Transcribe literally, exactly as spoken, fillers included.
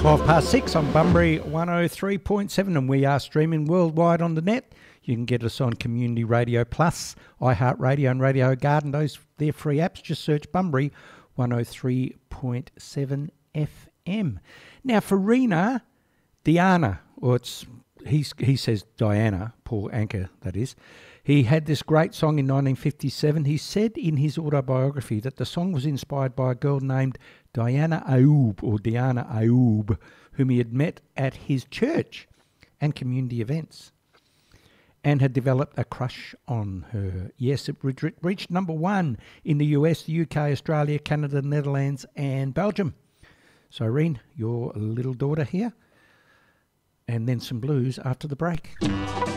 twelve past six on Bunbury one oh three point seven, and we are streaming worldwide on the net. You can get us on Community Radio Plus, iHeartRadio and Radio Garden. Those, they're free apps. Just search Bunbury one oh three point seven F M. Now for Rena, Diana, or it's he, he says Diana, Paul Anker, that is. He had this great song in nineteen fifty-seven. He said in his autobiography that the song was inspired by a girl named Diana Ayoub, or Diana Ayoub, whom he had met at his church and community events, and had developed a crush on her. Yes, it re- reached number one in the U S, the U K, Australia, Canada, Netherlands, and Belgium. So, Reen, your little daughter here, and then some blues after the break.